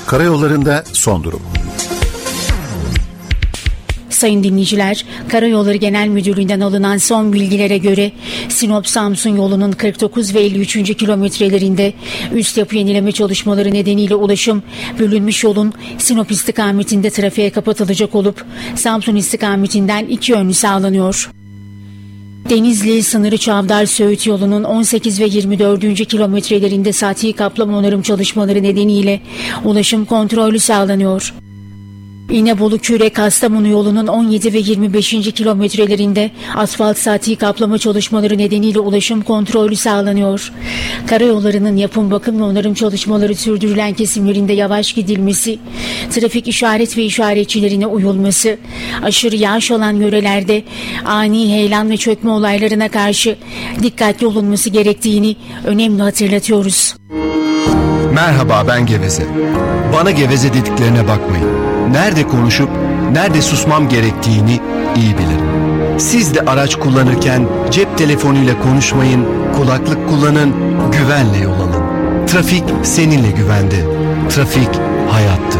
Karayollarında son durum. Sayın dinleyiciler, Karayolları Genel Müdürlüğü'nden alınan son bilgilere göre Sinop-Samsun yolunun 49 ve 53. kilometrelerinde üst yapı yenileme çalışmaları nedeniyle ulaşım bölünmüş yolun Sinop istikametinde trafiğe kapatılacak olup Samsun istikametinden iki yönlü sağlanıyor. Denizli sınırı Çavdar-Söğüt yolunun 18 ve 24. kilometrelerinde sati kaplama onarım çalışmaları nedeniyle ulaşım kontrollü sağlanıyor. İnebolu-Kürek-Kastamonu yolunun 17 ve 25. kilometrelerinde asfalt sati kaplama çalışmaları nedeniyle ulaşım kontrollü sağlanıyor. Karayollarının yapım, bakım ve onarım çalışmaları sürdürülen kesimlerinde yavaş gidilmesi, trafik işaret ve işaretçilerine uyulması, aşırı yağış olan yörelerde ani heyelan ve çökme olaylarına karşı dikkatli olunması gerektiğini önemli hatırlatıyoruz. Merhaba, ben Geveze. Bana geveze dediklerine bakmayın. Nerede konuşup nerede susmam gerektiğini iyi bilirim. Siz de araç kullanırken cep telefonuyla konuşmayın, kulaklık kullanın, güvenle yol alın. Trafik seninle güvende. Trafik hayattır.